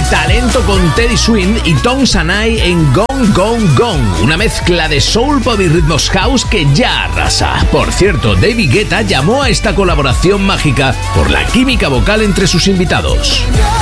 talento con Teddy Swims y Tom Sanai en Gone, Gone, Gone, una mezcla de soul, pop y ritmos house que ya arrasa. Por cierto, David Guetta llamó a esta colaboración mágica por la química vocal entre sus invitados.